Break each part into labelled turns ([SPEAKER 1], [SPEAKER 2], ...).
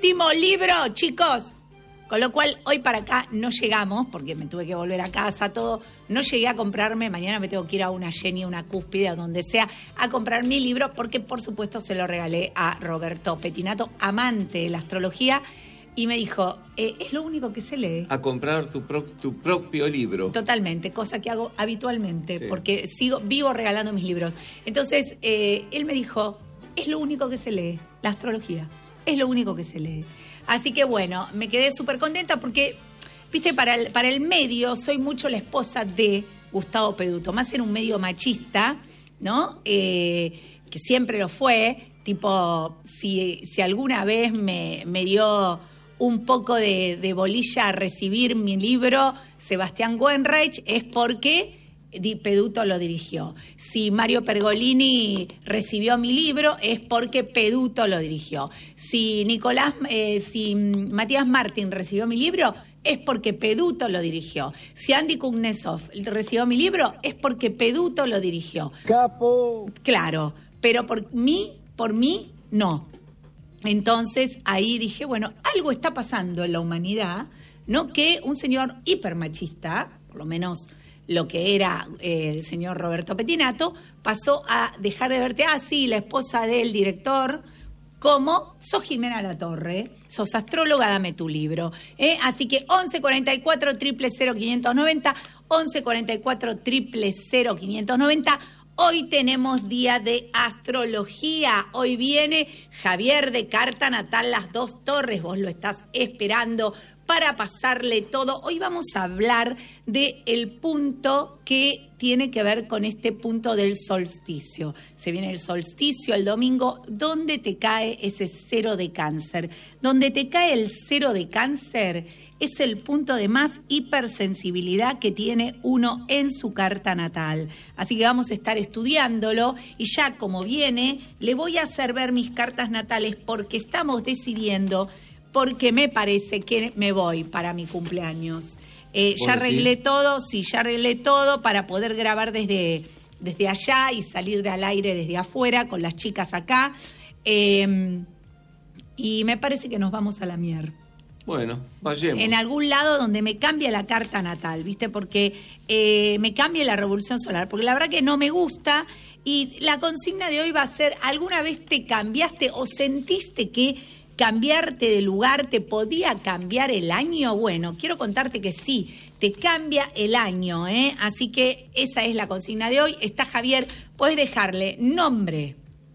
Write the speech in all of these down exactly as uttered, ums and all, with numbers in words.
[SPEAKER 1] último libro, chicos. Con lo cual, hoy para acá no llegamos, porque me tuve que volver a casa, todo. No llegué a comprarme, mañana me tengo que ir a una Jenny, una Cúspide, a donde sea, a comprar mi libro, porque por supuesto se lo regalé a Roberto Pettinato, amante de la astrología, y me dijo, eh, es lo único que se lee.
[SPEAKER 2] A comprar tu, pro, tu propio libro.
[SPEAKER 1] Totalmente, cosa que hago habitualmente,
[SPEAKER 2] sí.
[SPEAKER 1] porque sigo vivo regalando mis libros. Entonces, eh, él me dijo, es lo único que se lee, la astrología, es lo único que se lee. Así que bueno, me quedé súper contenta porque, viste, para el, para el medio soy mucho la esposa de Gustavo Peduto, más en un medio machista, ¿no? Eh, que siempre lo fue, tipo, si, si alguna vez me, me dio un poco de, de bolilla a recibir mi libro, Sebastián Wenreich, es porque Peduto lo dirigió. Si Mario Pergolini recibió mi libro, es porque Peduto lo dirigió. Si Nicolás, eh, si Matías Martín recibió mi libro, es porque Peduto lo dirigió. Si Andy Kuznetsov recibió mi libro, es porque Peduto lo dirigió.
[SPEAKER 3] ¡Capo!
[SPEAKER 1] Claro, pero por mí, por mí, no. Entonces, ahí dije, bueno, algo está pasando en la humanidad, ¿no? Que un señor hipermachista, por lo menos lo que era eh, el señor Roberto Pettinato, pasó a dejar de verte, ah, sí, la esposa del director, como sos Jimena Latorre, sos astróloga, dame tu libro. ¿eh? Así que once cuarenta y cuatro, cero cero cero, quinientos noventa, once cuarenta y cuatro, cero cero cero, quinientos noventa. Hoy tenemos día de astrología. Hoy viene Javier de Carta Natal Las Dos Torres. Vos lo estás esperando para pasarle todo. Hoy vamos a hablar del punto que tiene que ver con este punto del solsticio. Se viene el solsticio el domingo. ¿Dónde te cae ese cero de Cáncer? Donde te cae el cero de Cáncer es el punto de más hipersensibilidad que tiene uno en su carta natal. Así que vamos a estar estudiándolo y ya como viene, le voy a hacer ver mis cartas natales porque estamos decidiendo, porque me parece que me voy para mi cumpleaños. Eh, ya arreglé decir? todo, sí, ya arreglé todo para poder grabar desde, desde allá y salir de al aire desde afuera con las chicas acá. Eh, y me parece que nos vamos a la mier.
[SPEAKER 2] Bueno, vayamos.
[SPEAKER 1] En algún lado donde me cambie la carta natal, ¿viste? Porque eh, me cambie la revolución solar. Porque la verdad que no me gusta. Y la consigna de hoy va a ser, ¿alguna vez te cambiaste o sentiste que cambiarte de lugar te podía cambiar el año? Bueno, quiero contarte que sí, te cambia el año, ¿eh? Así que esa es la consigna de hoy. Está Javier, puedes dejarle nombre,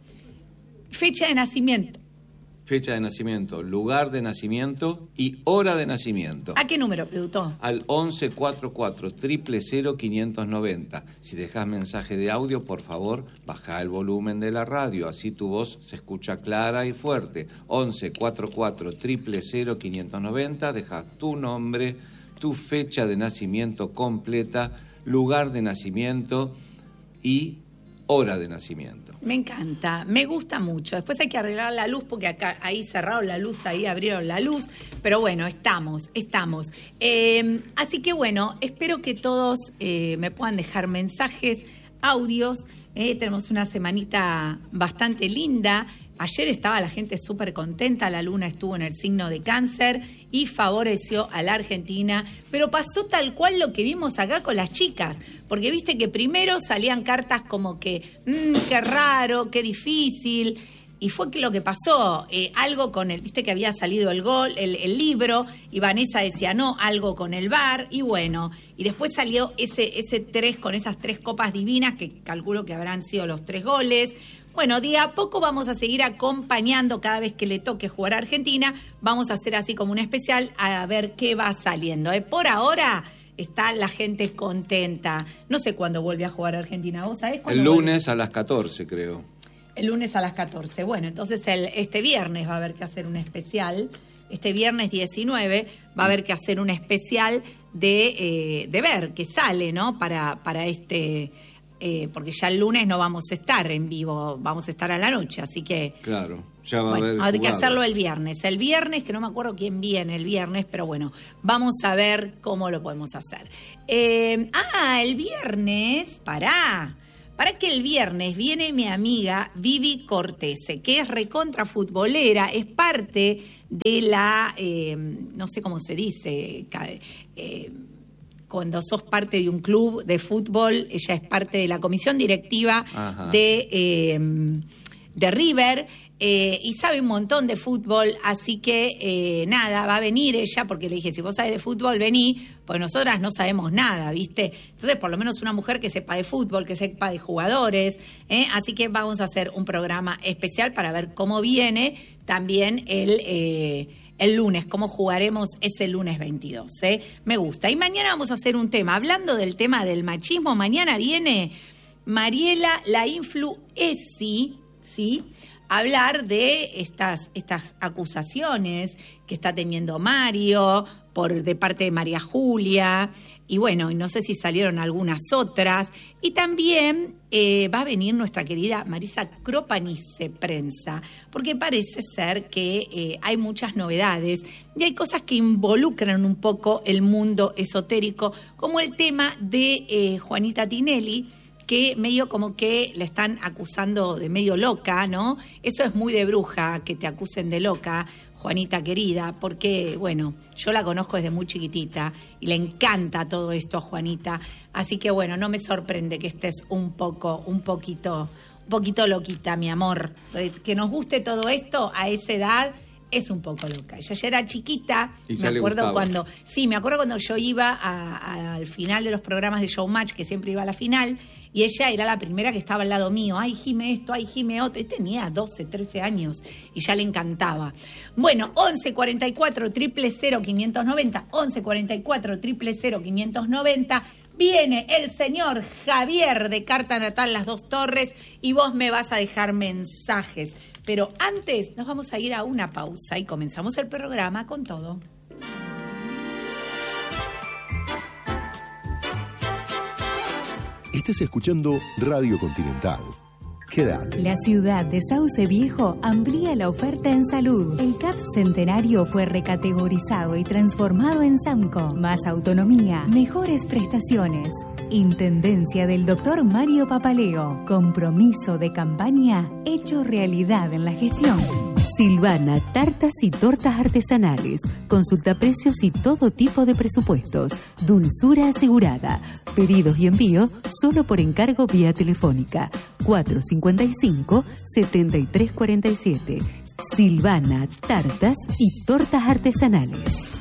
[SPEAKER 1] fecha de nacimiento.
[SPEAKER 2] Fecha de nacimiento, lugar de nacimiento y hora de nacimiento.
[SPEAKER 1] ¿A qué número, Peduto?
[SPEAKER 2] Al once cuarenta y cuatro, cero cero cero, quinientos noventa. Si dejas mensaje de audio, por favor, baja el volumen de la radio, así tu voz se escucha clara y fuerte. once cuarenta y cuatro, cero cero cero, quinientos noventa, dejas tu nombre, tu fecha de nacimiento completa, lugar de nacimiento y hora de nacimiento.
[SPEAKER 1] Me encanta, me gusta mucho. Después hay que arreglar la luz porque acá ahí cerraron la luz, ahí abrieron la luz. Pero bueno, estamos, estamos. Eh, así que bueno, espero que todos eh, me puedan dejar mensajes, audios. Eh, tenemos una semanita bastante linda. Ayer estaba la gente súper contenta, la luna estuvo en el signo de Cáncer y favoreció a la Argentina, pero pasó tal cual lo que vimos acá con las chicas, porque viste que primero salían cartas como que, mmm, qué raro, qué difícil, y fue que lo que pasó, eh, algo con el, viste que había salido el gol, el, el libro, y Vanessa decía no, algo con el V A R, y bueno, y después salió ese, ese tres con esas tres copas divinas, que calculo que habrán sido los tres goles. Bueno, de a poco vamos a seguir acompañando cada vez que le toque jugar a Argentina. Vamos a hacer así como un especial a ver qué va saliendo. ¿eh? Por ahora está la gente contenta. No sé cuándo vuelve a jugar a Argentina. ¿Vos sabés cuándo?
[SPEAKER 2] El lunes
[SPEAKER 1] vuelve?
[SPEAKER 2] a las catorce, creo.
[SPEAKER 1] El lunes a las catorce. Bueno, entonces el, este viernes va a haber que hacer un especial. Este viernes diecinueve va a haber que hacer un especial de, eh, de ver qué sale, ¿no? Para, para este... Eh, porque ya el lunes no vamos a estar en vivo, vamos a estar a la noche, así que...
[SPEAKER 2] Claro, ya va
[SPEAKER 1] bueno,
[SPEAKER 2] a haber
[SPEAKER 1] hay que
[SPEAKER 2] jugado.
[SPEAKER 1] hacerlo el viernes. El viernes, que no me acuerdo quién viene el viernes, pero bueno, vamos a ver cómo lo podemos hacer. Eh, ah, el viernes, pará, para que el viernes viene mi amiga Vivi Cortese, que es recontra futbolera, es parte de la, eh, no sé cómo se dice, eh, cuando sos parte de un club de fútbol, ella es parte de la comisión directiva Ajá. de... Eh, de River, eh, y sabe un montón de fútbol, así que eh, nada, va a venir ella, porque le dije, si vos sabés de fútbol, vení, pues nosotras no sabemos nada, ¿viste? Entonces, por lo menos una mujer que sepa de fútbol, que sepa de jugadores, ¿eh? Así que vamos a hacer un programa especial para ver cómo viene también el... Eh, el lunes, cómo jugaremos ese lunes veintidós, ¿eh? Me gusta. Y mañana vamos a hacer un tema, hablando del tema del machismo, mañana viene Mariela la Influesi, ¿sí? Hablar de estas, estas acusaciones que está teniendo Mario por de parte de María Julia, y bueno, no sé si salieron algunas otras, y también eh, va a venir nuestra querida Marisa Cropanice Prensa, porque parece ser que eh, hay muchas novedades y hay cosas que involucran un poco el mundo esotérico, como el tema de eh, Juanita Tinelli, que medio como que le están acusando de medio loca, ¿no? Eso es muy de bruja, que te acusen de loca, Juanita querida, porque, bueno, yo la conozco desde muy chiquitita y le encanta todo esto a Juanita, así que, bueno, no me sorprende que estés un poco, un poquito, un poquito loquita, mi amor. Que nos guste todo esto a esa edad es un poco loca. Ella ya era chiquita,
[SPEAKER 2] y
[SPEAKER 1] me acuerdo cuando, sí, me acuerdo cuando yo iba a, a, al final de los programas de Showmatch, que siempre iba a la final, y ella era la primera que estaba al lado mío. Ay, gime esto, ay, gime otro. Y tenía doce, trece años y ya le encantaba. Bueno, once cuarenta y cuatro, cero cero cero, quinientos noventa, once cuarenta y cuatro, cero cero cero, quinientos noventa. Viene el señor Javier de Carta Natal Las Dos Torres y vos me vas a dejar mensajes. Pero antes nos vamos a ir a una pausa y comenzamos el programa con todo.
[SPEAKER 3] Estás escuchando Radio Continental. Quédate.
[SPEAKER 4] La ciudad de Sauce Viejo amplía la oferta en salud. El C A P Centenario fue recategorizado y transformado en SAMCO. Más autonomía, mejores prestaciones. Intendencia del doctor Mario Papaleo. Compromiso de campaña hecho realidad en la gestión.
[SPEAKER 5] Silvana, tartas y tortas artesanales. Consulta precios y todo tipo de presupuestos. Dulzura asegurada. Pedidos y envío solo por encargo vía telefónica. cuatro cincuenta y cinco, setenta y tres cuarenta y siete. Silvana, tartas y tortas artesanales.